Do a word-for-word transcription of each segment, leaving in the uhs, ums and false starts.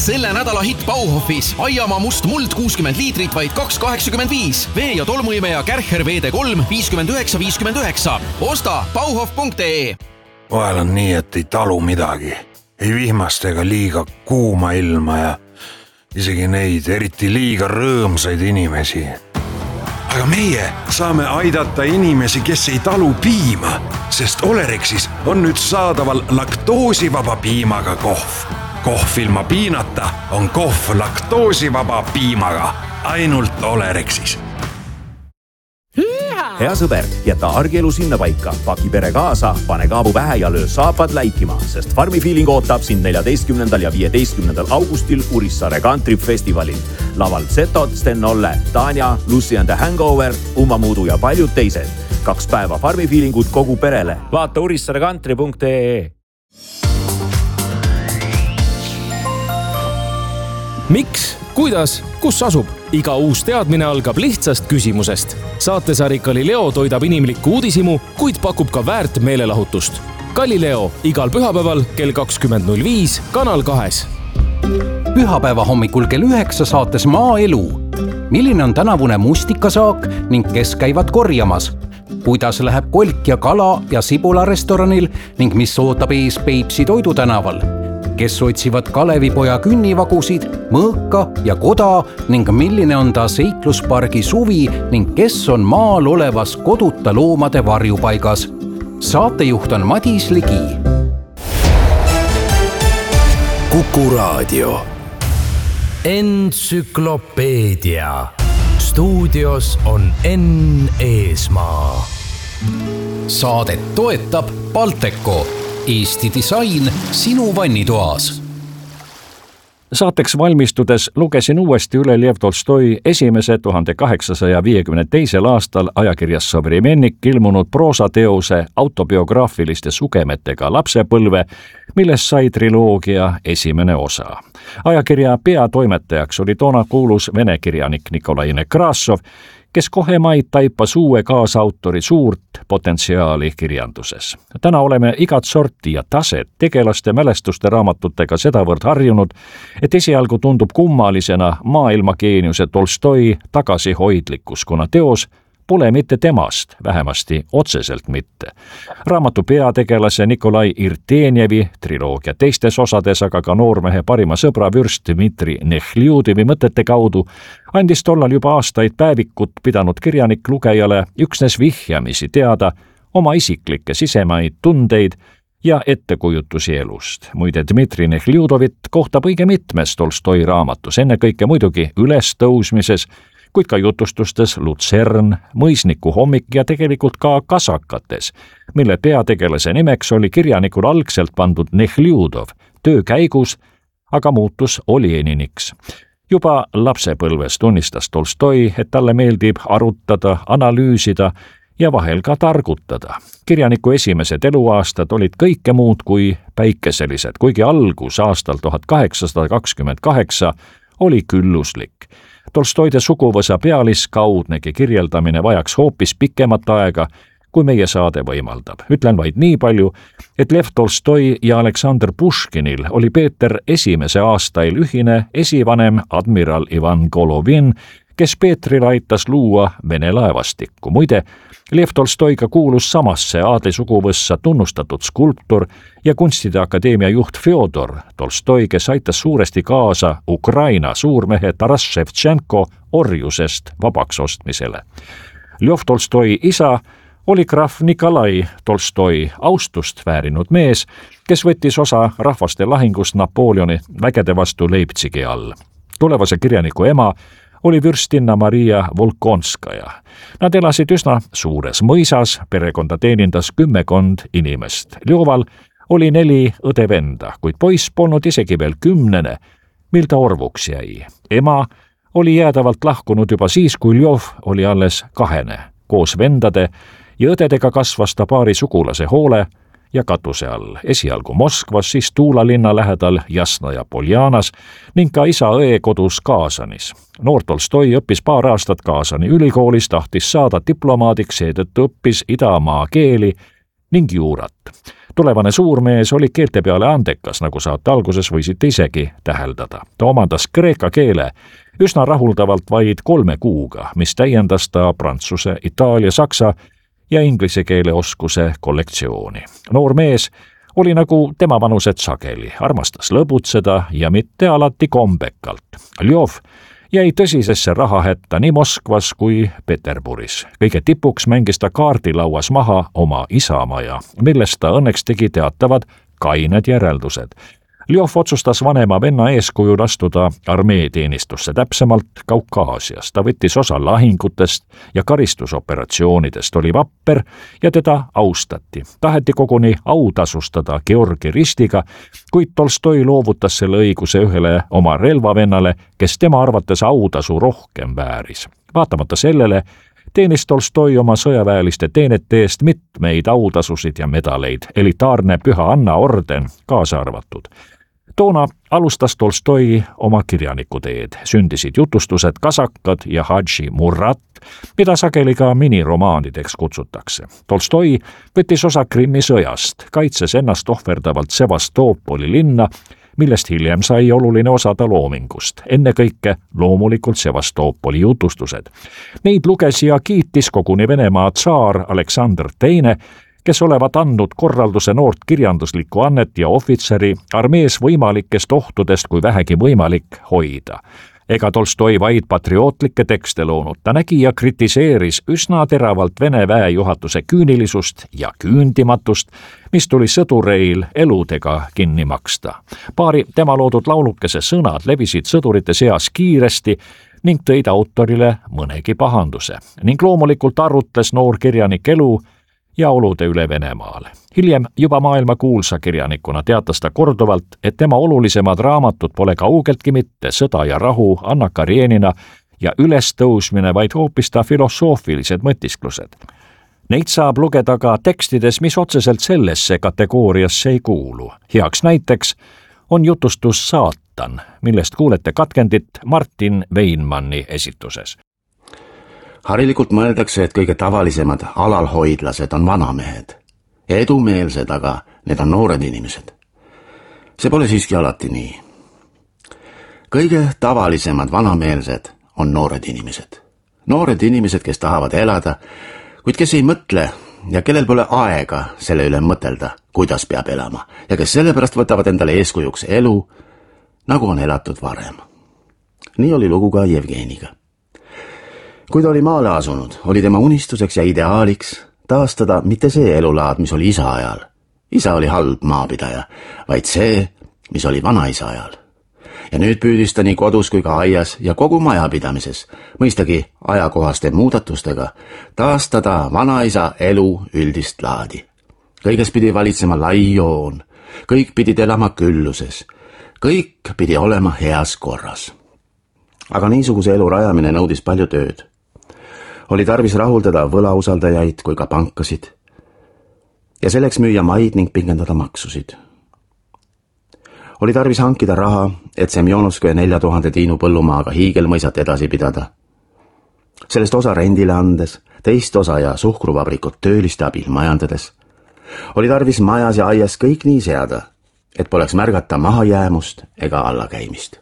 Selle nädala hitt Bauhofis. Aiamaa must muld kuuskümmend liitrit, vaid kaks kaheksakümmend viis. Vee- ja tolmuimeja Kärcher V D kolm viiskümmend üheksa viiskümmend üheksa. Osta bauhof punkt ee. Vahel on nii, et ei talu midagi. Ei vihmast ega liiga kuuma ilma ja isegi neid eriti liiga rõõmsaid inimesi. Aga meie saame aidata inimesi, kes ei talu piima, sest Olerexis on nüüd saadaval laktoosivaba piimaga kohv. Kohv ilma piinata on kohv laktoosivaba piimaga. Ainult Olerexis. Hea sõber, jäta argielu sinna paika, paki pere kaasa, pane kaabu pähe ja löö saapad läikima, sest Farmi Feeling ootab sind neljateistkümnendal ja viieteistkümnendal augustil Urissaare Country Festivalil. Laval Zetod, Sten Olle, Tanja, Lucy and the Hangover, Uma Muudu ja paljud teised. Kaks päeva Farmi Feelingut kogu perele. Vaata urissaare country punkt ee. Miks? Kuidas? Kus asub? Iga uus teadmine algab lihtsast küsimusest. Saatesari Galileo toidab inimlikku uudisimu, kuid pakub ka väärt meelelahutust. Galileo igal pühapäeval kell kakskümmend null viis Kanal kahes. Pühapäeva hommikul kell üheksa saates Maaelu. Milline on tänavune mustikasaak ning kes käivad korjamas? Kuidas läheb kolk ja kala ja sibula restoranil ning mis ootab ees Peipsi toidutänaval? Kes otsivad Kalevipoja künnivagusid, mõõka ja koda ning milline on ta seikluspargi suvi ning kes on maal olevas koduta loomade varjupaigas. Saatejuht on Madis Ligi. Kuku Raadio. Entsüklopeedia. Stuudios on Enn Eesmaa. Saadet toetab Balteco. Eesti disain sinu vannitoas. Saateks valmistudes lugesin uuesti üle Lev Tolstoi esimese tuhande kaheksasaja viiekümne teisel aastal ajakirjas Sovremennik ilmunud proosateose autobiograafiliste sugemetega lapsepõlve, millest sai triloogia esimene osa. Ajakirja peatoimetajaks oli toona kuulus vene kirjanik Nikolai Nekrasov, kes kohe maid taipas uue kaasautori suurt potentsiaali kirjanduses. Täna oleme igat sorti ja taset tegelaste mälestuste raamatutega sedavõrd harjunud, et esialgu tundub kummalisena maailmageeniuse Tolstoi tagasihoidlikkus, kuna teos pole mitte temast, vähemasti otseselt mitte. Raamatu peategelase Nikolai Irtenjevi triloogia teistes osades, aga ka noormehe parima sõbra vürst Dmitri Nehliudivi mõtete kaudu andis tollal juba aastaid päevikut pidanud kirjanik lugejale üksnes vihjamisi teada oma isiklikke sisemaid tundeid ja ettekujutusi elust. Muide, Dmitri Nehliudovit kohtab õige mitmes Tolstoi raamatus, ennekõike muidugi ülestõusmises, kuid ka jutustustes Lutsern, Mõisniku hommik ja tegelikult ka Kasakates, mille peategelase nimeks oli kirjanikul algselt pandud Nehliudov, töö käigus, aga muutus Oleniniks. Juba lapsepõlves tunnistas Tolstoi, et talle meeldib arutada, analüüsida ja vahel ka targutada. Kirjaniku esimesed eluaastad olid kõike muud kui päikeselised, kuigi algus aastal tuhat kaheksasada kakskümmend kaheksa oli külluslik. Tolstoide suguvõsa pealiskaudnegi kirjeldamine vajaks hoopis pikemat aega, kui meie saade võimaldab. Ütlen vaid nii palju, et Lev Tolstoi ja Aleksandr Puškinil oli Peeter esimese aastail ühine esivanem admiral Ivan Golovin, kes Peetril aitas luua Vene laevastikku. Muide, Lev Tolstoiga kuulus samasse aadlisuguvõssa tunnustatud skulptor ja kunstide akadeemia juht Fjodor Tolstoi, kes aitas suuresti kaasa Ukraina suurmehe Taras Ševtšenko orjusest vabaks ostmisele. Lev Tolstoi isa oli krahv Nikolai Tolstoi, austust väärinud mees, kes võttis osa rahvaste lahingust Napoleoni vägede vastu Leipzigi all. Tulevase kirjaniku ema oli vürstinna Maria Volkonskaja. Nad elasid üsna suures mõisas, perekonda teenindas kümmekond inimest. Ljoval oli neli õde-venda, kuid poiss polnud isegi veel kümnene, mil ta orvuks jäi. Ema oli jäädavalt lahkunud juba siis, kui Ljov oli alles kahene. Koos vendade ja õdedega kasvas ta paari sugulase hoole ja katuse all. Esialgu Moskvas, siis Tuula linna lähedal Jasnaja Poljanas ning ka isa õe kodus Kaasanis. Noor Tolstoi õppis paar aastat Kaasani ülikoolis, tahtis saada diplomaadiks, seetõttu õppis idamaa keeli ning juurat. tulevane suurmees oli keelte peale andekas, nagu saate alguses võisite isegi täheldada. Ta omandas kreeka keele üsna rahuldavalt vaid kolme kuuga, mis täiendas ta prantsuse, itaalia, saksa ja inglise keele oskuse kollektsiooni. Noor mees oli nagu tema vanused sageli, armastas lõbutseda ja mitte alati kombekalt. Ljov jäi tõsisesse rahahätta nii Moskvas kui Peterburis. Kõige tipuks mängis ta kaardilauas maha oma isamaja, millest ta õnneks tegi teatavad kained järeldused. Ljov otsustas vanema venna eeskujul astuda armeeteenistusse, täpsemalt Kaukaasias. Ta võttis osa lahingutest ja karistusoperatsioonidest, oli vapper ja teda austati. Taheti koguni autasustada Georgi ristiga, kuid Tolstoi loovutas selle õiguse ühele oma relvavennale, kes tema arvates autasu rohkem vääris. Vaatamata sellele teenis Tolstoi oma sõjaväeliste teenete eest mitmeid autasusid ja medaleid, elitaarne Püha Anna orden kaasa arvatud. Toona alustas Tolstoi oma kirjanikuteed. Sündisid jutustused Kasakad ja Hadži Murat, mida sageli ka miniromaanideks kutsutakse. Tolstoi võttis osa Krimmi sõjast, kaitses ennast ohverdavalt Sevastoopoli linna, millest hiljem sai oluline osa ta loomingust. Ennekõike loomulikult Sevastoopoli jutustused. Neid luges ja kiitis koguni Venemaa tsaar Aleksander teine, kes olevat andnud korralduse noort kirjanduslikku annet ja ohvitseri armees võimalikest ohtudest kui vähegi võimalik hoida. Ega Tolstoi vaid patriootlikke tekste loonud, ta nägi ja kritiseeris üsna teravalt Vene väejuhatuse küünilisust ja küündimatust, mis tuli sõdureil eludega kinni maksta. Paari tema loodud laulukese sõnad levisid sõdurite seas kiiresti ning tõid autorile mõnegi pahanduse. Ning loomulikult arutles noor kirjanik elu ja olude üle Venemaal. Hiljem juba maailma kuulsa kirjanikuna teatas ta korduvalt, et tema olulisemad raamatud pole kaugeltki mitte Sõda ja rahu, Anna Karenina ja Ülestõusmine, vaid hoopis ta filosoofilised mõtisklused. Neid saab lugeda ka tekstides, mis otseselt sellesse kategooriasse ei kuulu. Heaks näiteks on jutustus Saatan, millest kuulete katkendit Martin Weinmanni esituses. Harilikult mõeldakse, et kõige tavalisemad alalhoidlased on vanamehed. Edumeelsed aga need on noored inimesed. See pole siiski alati nii. Kõige tavalisemad vanameelsed on noored inimesed. Noored inimesed, kes tahavad elada, kuid kes ei mõtle ja kellel pole aega selle üle mõtelda, kuidas peab elama, ja kes sellepärast võtavad endale eeskujuks elu, nagu on elatud varem. Nii oli lugu ka Jevgeniga. Kui ta oli maale asunud, oli tema unistuseks ja ideaaliks taastada mitte see elulaad, mis oli isa ajal. Isa oli halb maapidaja, vaid see, mis oli vanaisa ajal. Ja nüüd püüdis ta nii kodus kui ka aias ja kogu majapidamises, mõistagi ajakohaste muudatustega, taastada vanaisa elu üldist laadi. Kõiges pidi valitsema lai joon, kõik pidid elama külluses, kõik pidi olema heas korras. Aga niisuguse elu rajamine nõudis palju tööd. Oli tarvis rahuldada võlausaldajaid kui ka pankasid ja selleks müüa maid ning pingendada maksusid. Oli tarvis hankida raha, et Semjonovskoja nelja tuhande tiinu põllumaaga hiigelmõisat edasi pidada. Sellest osa rendile andes, teist osa ja suhkruvabrikut tööliste abil majandades, oli tarvis majas ja aias kõik nii seada, et poleks märgata mahajäämust ega allakäimist.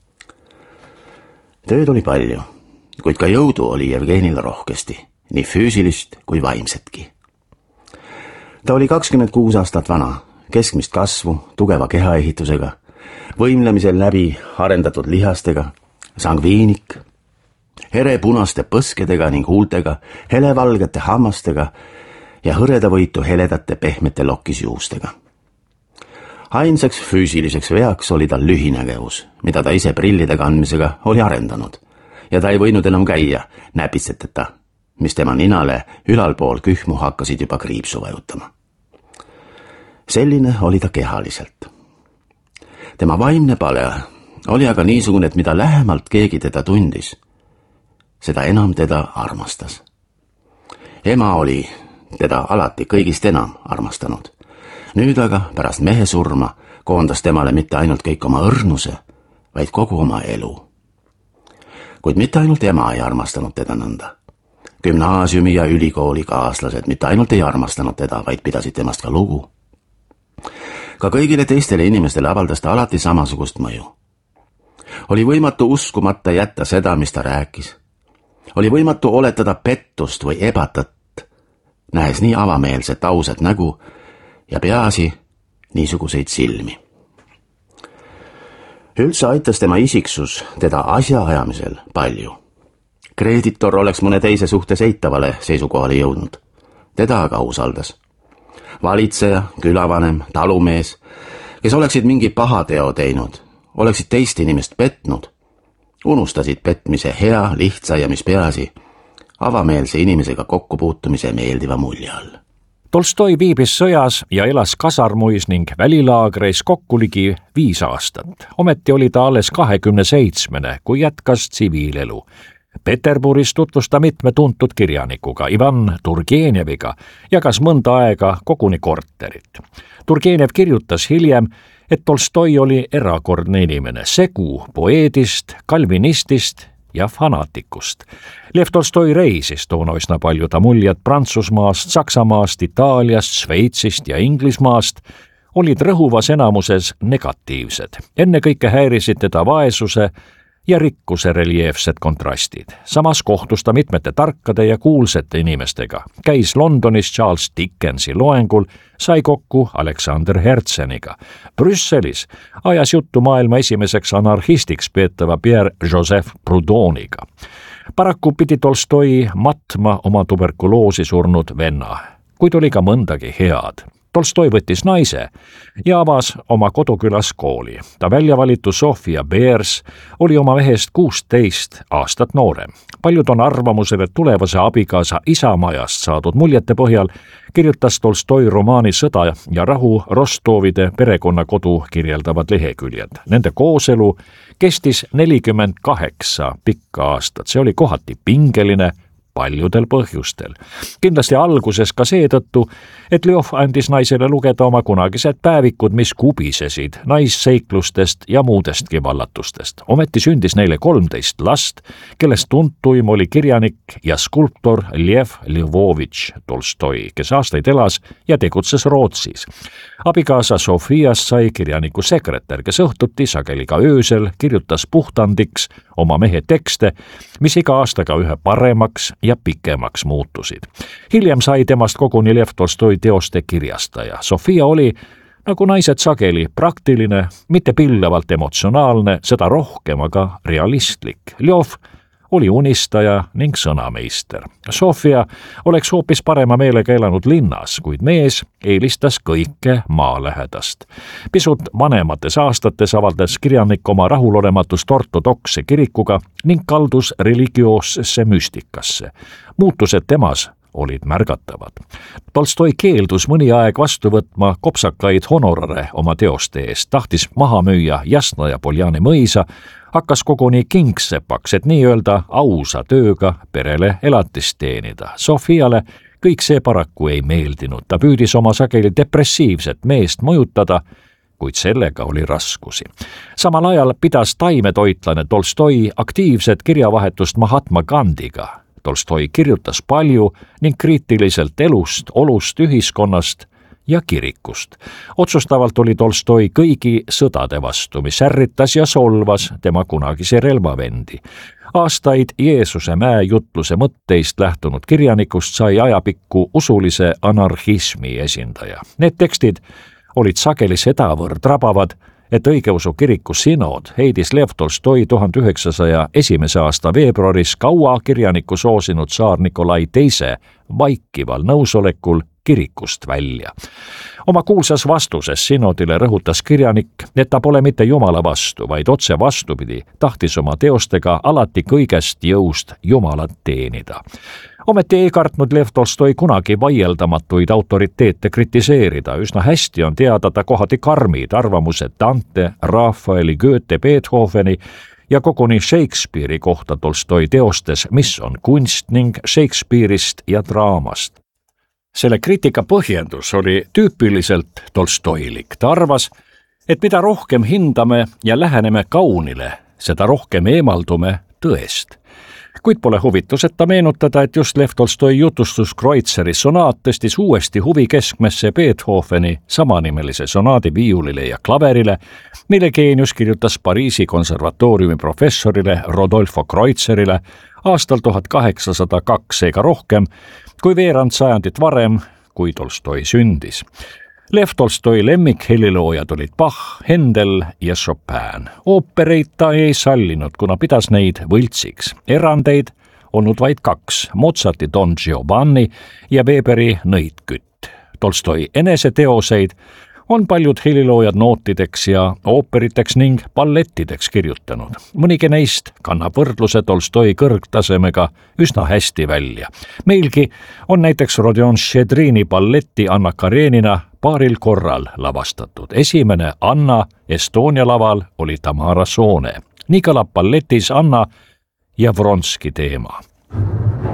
Tööd oli palju. Kuid ka jõudu oli Jevgenil rohkesti, nii füüsilist kui vaimsetki. Ta oli kakskümmend kuus aastat vana, keskmist kasvu, tugeva kehaehitusega, võimlemisel läbi arendatud lihastega, sangviinik, here punaste põskedega ning huultega, helevalgete hammastega ja hõredavõitu heledate pehmete lokkisjuustega. Ainsaks füüsiliseks veaks oli tal lühinägevus, mida ta ise prillide kandmisega oli arendanud. Ja ta ei võinud enam käia näpitseteta, mis tema ninale ülalpool kühmu hakkasid juba kriipsu vajutama. Selline oli ta kehaliselt. Tema vaimne pale oli aga niisugune, et mida lähemalt keegi teda tundis, seda enam teda armastas. Ema oli teda alati kõigist enam armastanud. Nüüd aga pärast mehe surma koondas temale mitte ainult kõik oma õrnuse, vaid kogu oma elu. Kuid mitte ainult ema ei armastanud teda nõnda. Gümnaasiumi ja ülikooli kaaslased mitte ainult ei armastanud teda, vaid pidasid temast ka lugu. ka kõigile teistele inimestele avaldas ta alati samasugust mõju. Oli võimatu uskumata jätta seda, mis ta rääkis. Oli võimatu oletada pettust või ebatat, nähes nii avameelset ausat nägu ja peaasi niisuguseid silmi. Üldse aitas tema isiksus teda asjaajamisel palju. Kreditor oleks mõne teise suhtes eitavale seisukohale jõudnud. Teda aga usaldas. Valitseja, külavanem, talumees, kes oleksid mingi pahateo teinud, oleksid teist inimest petnud, unustasid petmise hea, lihtsa ja mis peaasi, avameelse inimesega kokkupuutumise meeldiva mulje all. Tolstoi viibis sõjas ja elas kasarmuis ning välilaagreis kokku ligi viis aastat. Ometi oli ta alles kahekümne seitsmene, kui jätkas tsiviilelu. Peterburis tutvus ta mitme tuntud kirjanikuga, Ivan Turgeneviga, jagas mõnda aega koguni korterit. Turgenev kirjutas hiljem, et Tolstoi oli erakordne inimene, segu poeedist, kalvinistist ja fanaatikust. Lev Tolstoi reisis toona üsna palju, ta muljed Prantsusmaast, Saksamaast, Itaaliast, Šveitsist ja Inglismaast olid rõhuvas enamuses negatiivsed. Enne kõike häirisid teda vaesuse ja rikkuse reljeefsed kontrastid. Samas kohtus ta mitmete tarkade ja kuulsete inimestega. Käis Londonis Charles Dickensi loengul, sai kokku Alexander Hertzeniga. Brüsselis ajas juttu maailma esimeseks anarhistiks peetava Pierre-Joseph Proudhoniga. Paraku pidi Tolstoi matma oma tuberkuloosi surnud venna, kuid oli ka mõndagi head. Tolstoi võttis naise ja avas oma kodukülas kooli. Ta väljavalitu Sofia Beers oli oma mehest kuusteist aastat noorem. Paljud on arvamusel, et tulevase abikaasa isamajast saadud muljete põhjal kirjutas Tolstoi romaani Sõda ja rahu Rostovide perekonnakodu kirjeldavad leheküljed. Nende kooselu kestis nelikümmend kaheksa pikka aastat. See oli kohati pingeline, paljudel põhjustel. Kindlasti alguses ka seetõttu, et Leov andis naisele lugeda oma kunagised päevikud, mis kubisesid naisseiklustest ja muudestki vallatustest. Ometi sündis neile kolmteist last, kellest tuntuim oli kirjanik ja skulptor Lev Lvovitš Tolstoi, kes aastaid elas ja tegutses Rootsis. Abikaasa Sofiast sai kirjaniku sekretär, kes õhtuti, sageli ka öösel, kirjutas puhtandiks oma mehe tekste, mis iga aastaga ühe paremaks ja pikemaks muutusid. Hiljem sai temast koguni Lev Tolstoi teoste kirjastaja. Sofia oli, nagu naised sageli, praktiline, mitte pillavalt emotsionaalne, seda rohkem aga realistlik. Lev oli unistaja ning sõnameister. Sofia oleks hoopis parema meelega elanud linnas, kuid mees eelistas kõike maalähedast. Pisut vanemates aastates avaldas kirjanik oma rahulolematust ortodokse kirikuga ning kaldus religioossesse müstikasse. Muutused temas olid märgatavad. Tolstoi keeldus mõni aeg vastu võtma kopsakaid honorare oma teoste eest, tahtis maha müüa Jasna ja Poljani mõisa, hakkas koguni kingsepaks, et nii-öelda ausa tööga perele elatist teenida. Sofiale kõik see paraku ei meeldinud. Ta püüdis oma sageli depressiivset meest mõjutada, kuid sellega oli raskusi. Samal ajal pidas taimetoitlane Tolstoi aktiivset kirjavahetust Mahatma Gandhiga. Tolstoi kirjutas palju ning kriitiliselt elust, olust, ühiskonnast ja kirikust. Otsustavalt oli Tolstoi kõigi sõdade vastu, mis ärritas ja solvas tema kunagisi relvavendi. Aastaid Jeesuse mäe jutluse mõtteist lähtunud kirjanikust sai ajapikku usulise anarhismi esindaja. Need tekstid olid sageli sedavõrd rabavad, et õigeusu kiriku synod heidis Lev Tolstoi tuhande üheksasaja esimese aasta veebruaris kaua kirjaniku soosinud tsaar Nikolai teise vaikival nõusolekul kirikust välja. Oma kuulsas vastuses synodile rõhutas kirjanik, et ta pole mitte Jumala vastu, vaid otse vastupidi, tahtis oma teostega alati kõigest jõust Jumalat teenida. Ometi ei kartnud Lev Tolstoi kunagi vaieldamatuid autoriteete kritiseerida. Üsna hästi on teada ta kohati karmid arvamused Dante, Rafaeli, Goethe, Beethoveni ja koguni Shakespeare'i kohta Tolstoi teostes, mis on kunst ning Shakespeare'ist ja draamast. Selle kriitika põhjendus oli tüüpiliselt tolstoilik. Ta arvas, et mida rohkem hindame ja läheneme kaunile, seda rohkem eemaldume tõest. Kuid pole huvituseta meenutada, et just Lev Tolstoi jutustus Kreutzeri sonaat tõstis uuesti huvi keskmesse Beethoveni samanimelise sonaadi viiulile ja klaverile, mille geenius kirjutas Pariisi konservatooriumi professorile Rodolfo Kreutzerile aastal tuhat kaheksasada kaks ega rohkem kui veerand sajandit varem, kui Tolstoi sündis. Lev Tolstoi lemmikhelliloojad olid Bach, Händel ja Chopin. Oopereid ta ei sallinud, kuna pidas neid võltsiks. Erandeid olnud vaid kaks, Mozarti Don Giovanni ja Weberi Nõidkütt. Tolstoi eneseteoseid on paljud heliloojad nootideks ja ooperiteks ning ballettideks kirjutanud. Mõnigi neist kannab võrdluse Tolstoi kõrgtasemega üsna hästi välja. Meilgi on näiteks Rodion Ščedrini balletti Anna Karenina paaril korral lavastatud. Esimene Anna Estonia laval oli Tamara Soone. Nii kõlab balletis Anna ja Vronski teema.